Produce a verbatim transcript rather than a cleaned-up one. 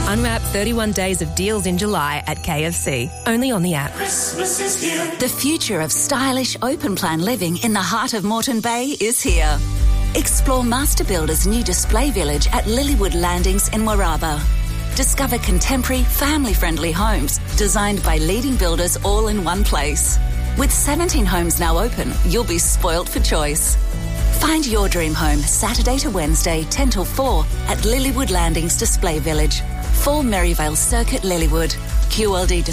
Unwrap thirty-one days of deals in July at K F C. Only on the app. Christmas is here. The future of stylish open plan living in the heart of Moreton Bay is here. Explore Master Builder's new display village at Lilywood Landings in Warraba. Discover contemporary, family-friendly homes designed by leading builders all in one place. With seventeen homes now open, you'll be spoilt for choice. Find your dream home Saturday to Wednesday, ten till four at Lilywood Landings Display Village. four Merivale Circuit, Lilywood. Q L D